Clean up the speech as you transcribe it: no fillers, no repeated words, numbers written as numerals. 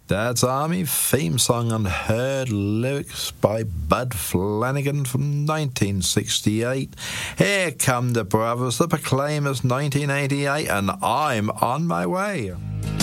Dad's Army theme song and heard lyrics by Bud Flanagan from 1968. Here come the Brothers, the Proclaimers, 1988, and I'm on my way.